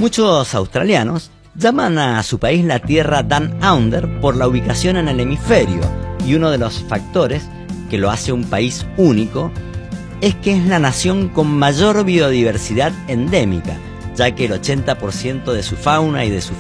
Muchos australianos llaman a su país la Tierra Down Under por la ubicación en el hemisferio, y uno de los factores que lo hace un país único es que es la nación con mayor biodiversidad endémica, ya que el 80% de su fauna y de su